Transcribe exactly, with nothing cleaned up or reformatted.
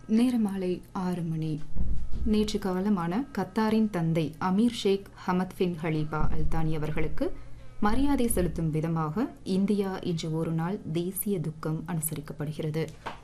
நேரம் மாலை ஆறு மணி. நேற்று காலமான கத்தாரின் தந்தை அமீர் ஷேக் ஹமத் பின் ஹலீஃபா அல்தானி அவர்களுக்கு மரியாதை செலுத்தும் விதமாக இந்தியா இன்று ஒரு நாள் தேசிய துக்கம் அனுசரிக்கப்படுகிறது.